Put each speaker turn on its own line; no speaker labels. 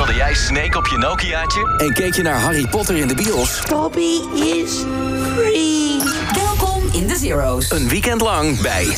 Speelde jij Snake op je Nokiaatje? En keek je naar Harry Potter in de bios?
Toby is free.
Welkom in de Zero's.
Een weekend lang bij